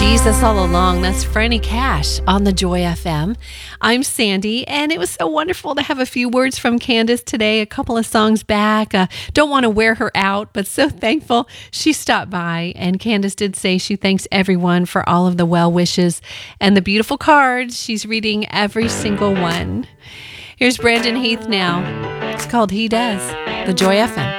Jesus all along. That's Franny Cash on the Joy FM. I'm Sandy, and it was so wonderful to have a few words from Candace today, a couple of songs back. Don't want to wear her out, but so thankful she stopped by. And Candace did say she thanks everyone for all of the well wishes and the beautiful cards. She's reading every single one. Here's Brandon Heath now. It's called He Does, the Joy FM.